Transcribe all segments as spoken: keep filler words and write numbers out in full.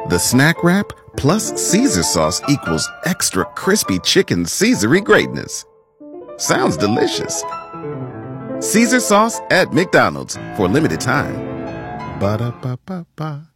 The snack wrap plus Caesar sauce equals extra crispy chicken Caesar-y greatness. Sounds delicious. Caesar sauce at McDonald's for a limited time. Ba-da-ba-ba-ba.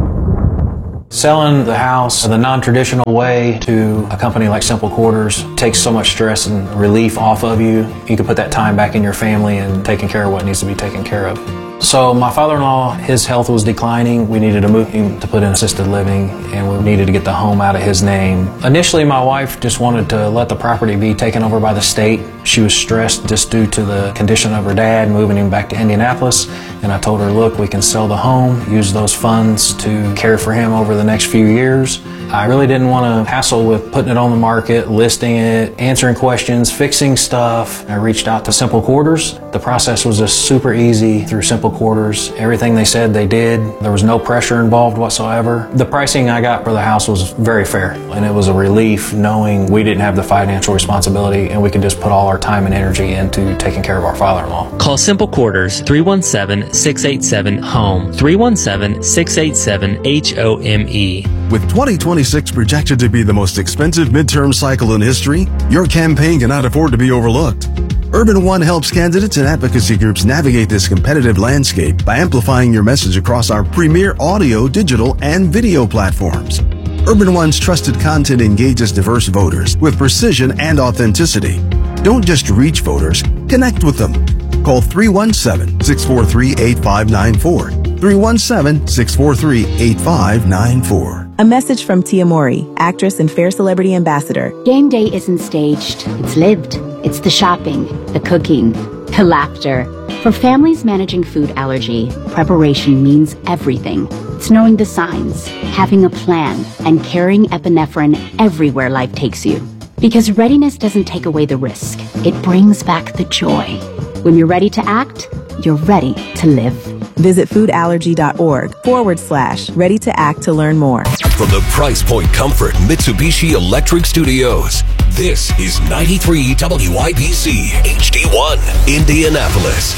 Selling the house the non-traditional way to a company like Simple Quarters takes so much stress and relief off of you. You can put that time back in your family and taking care of what needs to be taken care of. So my father-in-law, his health was declining. We needed to move him to put in assisted living, and we needed to get the home out of his name. Initially, my wife just wanted to let the property be taken over by the state. She was stressed just due to the condition of her dad, moving him back to Indianapolis. And I told her, look, we can sell the home, use those funds to care for him over the next few years. I really didn't want to hassle with putting it on the market, listing it, answering questions, fixing stuff. I reached out to Simple Quarters. The process was just super easy through Simple Quarters. Everything they said they did. There was no pressure involved whatsoever. The pricing I got for the house was very fair, and it was a relief knowing we didn't have the financial responsibility and we could just put all our time and energy into taking care of our father-in-law. Call Simple Quarters three one seven, six eight seven, HOME, three one seven, six eight seven, H O M E. With twenty twenty-six projected to be the most expensive midterm cycle in history, your campaign cannot afford to be overlooked. Urban One helps candidates and advocacy groups navigate this competitive landscape by amplifying your message across our premier audio, digital, and video platforms. Urban One's trusted content engages diverse voters with precision and authenticity. Don't just reach voters, connect with them. Call three one seven, six four three, eight five nine four. three one seven, six four three, eight five nine four. A message from Tia Mori, actress and Fair Celebrity Ambassador. Game day isn't staged, it's lived. It's the shopping, the cooking, the laughter. For families managing food allergy, preparation means everything. It's knowing the signs, having a plan, and carrying epinephrine everywhere life takes you. Because readiness doesn't take away the risk, it brings back the joy. When you're ready to act, you're ready to live. Visit foodallergy.org forward slash ready to act to learn more. From the Price Point Comfort Mitsubishi Electric Studios, this is ninety-three W I B C H D one, Indianapolis.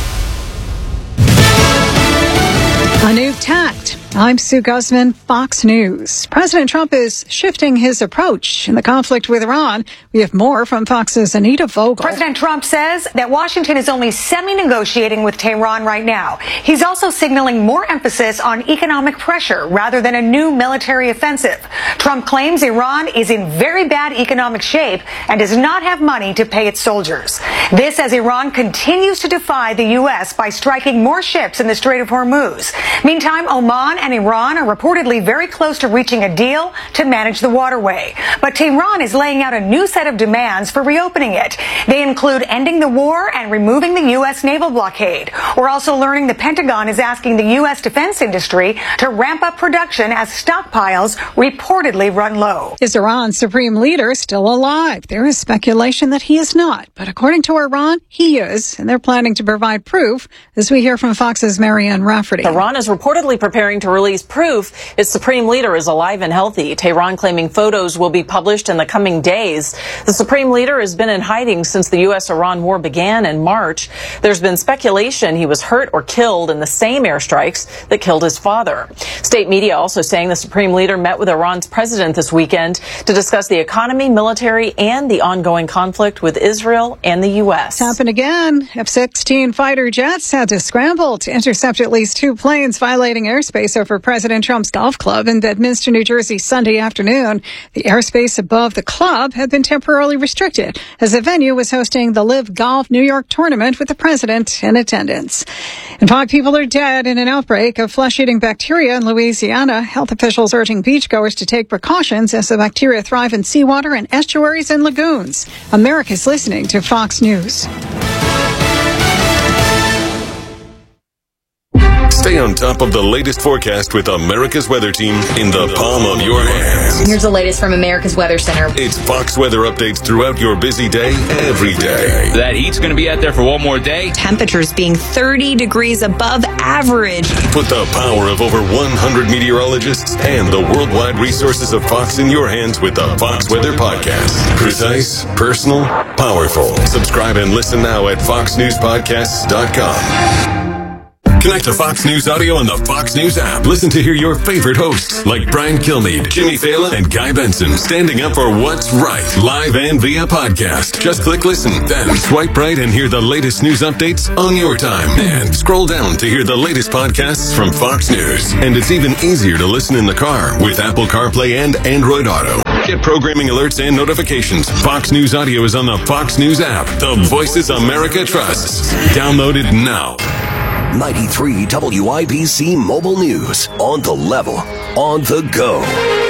A new tact. I'm Sue Guzman, Fox News. President Trump is shifting his approach in the conflict with Iran. We have more from Fox's Anita Vogel. President Trump says that Washington is only semi-negotiating with Tehran right now. He's also signaling more emphasis on economic pressure rather than a new military offensive. Trump claims Iran is in very bad economic shape and does not have money to pay its soldiers. This as Iran continues to defy the U S by striking more ships in the Strait of Hormuz. Meantime, Oman and Iran are reportedly very close to reaching a deal to manage the waterway. But Tehran is laying out a new set of demands for reopening it. They include ending the war and removing the U S naval blockade. We're also learning the Pentagon is asking the U S defense industry to ramp up production as stockpiles reportedly run low. Is Iran's supreme leader still alive? There is speculation that he is not. But according to Iran, he is. And they're planning to provide proof, as we hear from Fox's Marianne Rafferty. Iran is reportedly preparing to release proof its supreme leader is alive and healthy. Tehran claiming photos will be published in the coming days. The supreme leader has been in hiding since the U S Iran war began in March. There's been speculation he was hurt or killed in the same airstrikes that killed his father. State media also saying the supreme leader met with Iran's president this weekend to discuss the economy, military, and the ongoing conflict with Israel and the U S. It's happened again. F sixteen fighter jets had to scramble to intercept at least two planes violating airspace over President Trump's golf club in Bedminster, New Jersey, Sunday afternoon. The airspace above the club had been temporarily restricted as the venue was hosting the Live Golf New York tournament with the president in attendance. And five people are dead in an outbreak of flesh-eating bacteria in Louisiana. Health officials urging beachgoers to take precautions as the bacteria thrive in seawater and estuaries and lagoons. America's listening to Fox News. Stay on top of the latest forecast with America's Weather Team in the palm of your hands. Here's the latest from America's Weather Center. It's Fox weather updates throughout your busy day, every day. That heat's going to be out there for one more day. Temperatures being thirty degrees above average. Put the power of over one hundred meteorologists and the worldwide resources of Fox in your hands with the Fox Weather Podcast. Precise, personal, powerful. Subscribe and listen now at fox news podcasts dot com. Connect to Fox News Audio on the Fox News app. Listen to hear your favorite hosts like Brian Kilmeade, Jimmy Fallon, and Guy Benson standing up for what's right, live and via podcast. Just click listen, then swipe right and hear the latest news updates on your time. And scroll down to hear the latest podcasts from Fox News. And it's even easier to listen in the car with Apple CarPlay and Android Auto. Get programming alerts and notifications. Fox News Audio is on the Fox News app. The voices America trusts. Download it now. ninety-three W I B C Mobile News. On the level. On the go.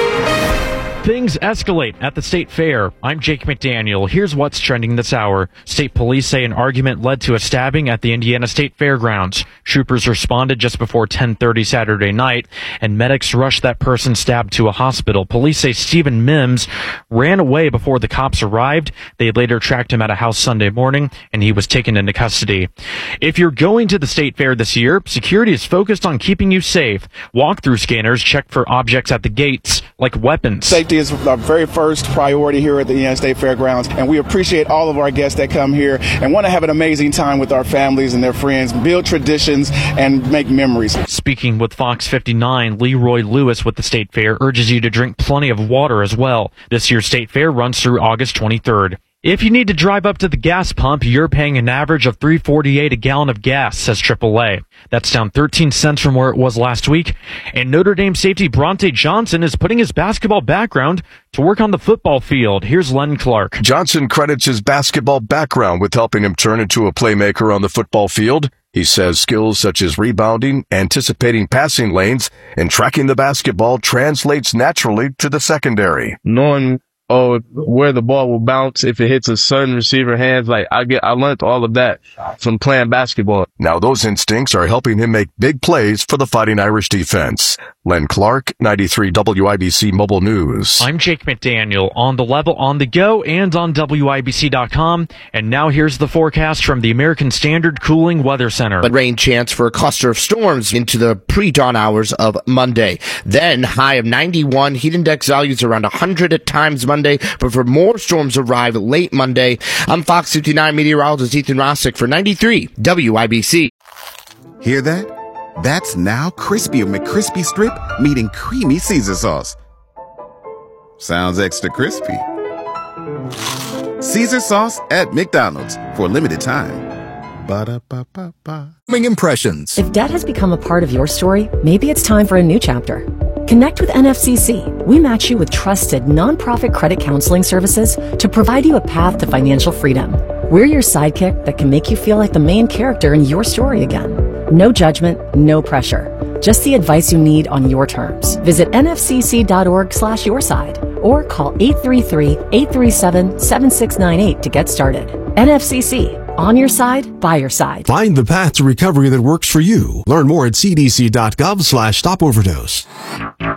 Things escalate at the State Fair. I'm Jake McDaniel. Here's what's trending this hour. State police say an argument led to a stabbing at the Indiana State Fairgrounds. Troopers responded just before ten thirty Saturday night, and medics rushed that person stabbed to a hospital. Police say Stephen Mims ran away before the cops arrived. They later tracked him at a house Sunday morning, and he was taken into custody. If you're going to the State Fair this year, security is focused on keeping you safe. Walk-through scanners check for objects at the gates, like weapons. Safety is our very first priority here at the Indiana State Fairgrounds, and we appreciate all of our guests that come here and want to have an amazing time with our families and their friends, build traditions, and make memories. Speaking with Fox fifty-nine, Leroy Lewis with the State Fair urges you to drink plenty of water as well. This year's State Fair runs through August twenty-third. If you need to drive up to the gas pump, you're paying an average of three forty-eight a gallon of gas, says triple A. That's down thirteen cents from where it was last week. And Notre Dame safety Bronte Johnson is putting his basketball background to work on the football field. Here's Len Clark. Johnson credits his basketball background with helping him turn into a playmaker on the football field. He says skills such as rebounding, anticipating passing lanes, and tracking the basketball translates naturally to the secondary. Knowing oh, where the ball will bounce if it hits a certain receiver hands. Like I get, I learned all of that from playing basketball. Now those instincts are helping him make big plays for the Fighting Irish defense. Len Clark, ninety-three W I B C Mobile News. I'm Jake McDaniel, on the level, on the go, and on W I B C dot com. And now here's the forecast from the American Standard Cooling Weather Center. But rain chance for a cluster of storms into the pre-dawn hours of Monday. Then high of ninety-one, heat index values around one hundred at times Monday, but for more storms arrive late Monday. I'm Fox fifty-nine meteorologist Ethan Rossick for ninety-three W I B C. Hear that? That's now Crispy McCrispy Strip meeting creamy Caesar sauce. Sounds extra crispy. Caesar sauce at McDonald's for a limited time. Ba-da-ba-ba-ba. Impressions. If debt has become a part of your story, maybe it's time for a new chapter. Connect with N F C C. We match you with trusted nonprofit credit counseling services to provide you a path to financial freedom. We're your sidekick that can make you feel like the main character in your story again. No judgment, no pressure. Just the advice you need on your terms. Visit nfcc.org slash your side or call eight three three, eight three seven, seven six nine eight to get started. N F C C. On your side, by your side. Find the path to recovery that works for you. Learn more at cdc.gov slash stop overdose.